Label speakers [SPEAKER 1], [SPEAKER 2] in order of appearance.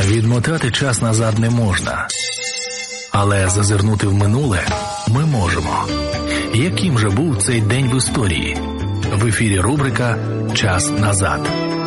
[SPEAKER 1] Відмотати час назад не можна, але зазирнути в минуле ми можемо. Яким же був цей день в історії? В ефірі рубрика «Час назад».